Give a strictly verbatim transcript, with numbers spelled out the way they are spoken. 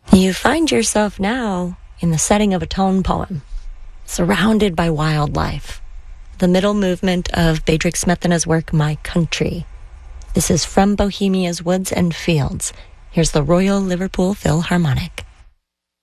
You find yourself now in the setting of a tone poem, surrounded by wildlife. The middle movement of Bedřich Smetana's work, My Country. This is From Bohemia's Woods and Fields. Here's the Royal Liverpool Philharmonic.